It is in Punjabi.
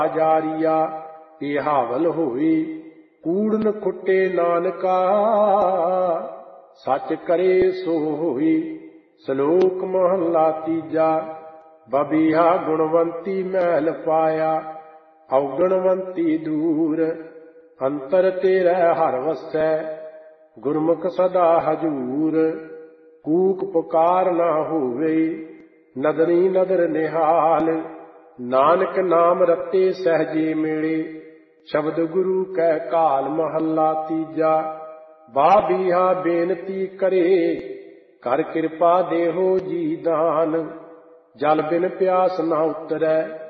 ਜਾਰੀਆ ਇਹ ਹਾਵਲ ਹੋਈ। ਕੂੜਨ ਖੁੱਟੇ ਨਾਨਕਾ ਸੱਚ ਕਰੇ ਸੋ ਹੋਈ। ਸ਼ਲੋਕ ਮਹਲਾ ਤੀਜਾ। ਬਬੀਹਾ ਗੁਣਵੰਤੀ ਮਹਿਲ ਪਾਇਆ, ਔਗਣਵੰਤੀ ਦੂਰ। ਅੰਤਰ ਤੇਰੇ ਹਰ ਵਸੈ, ਗੁਰਮੁਖ ਸਦਾ ਹਜੂਰ। ਕੂਕ ਪੁਕਾਰ ਨਾ ਹੋਵੇ, ਨਦਰੀ ਨਦਰ ਨਿਹਾਲ। ਨਾਨਕ ਨਾਮ ਰਤੇ ਸਹਿਜੇ ਮਿਲੇ, ਸ਼ਬਦ ਗੁਰੂ ਕੈ ਕਾਲ। ਮਹੱਲਾ ਤੀਜਾ। ਬਾਬੀਹਾ ਬੇਨਤੀ ਕਰੇ, ਕਰ ਕਿਰਪਾ ਦੇਹੋ ਜੀ ਦਾਨ। ਜਲ ਬਿਨ ਪਿਆਸ ਨਾ ਉਤਰੈ,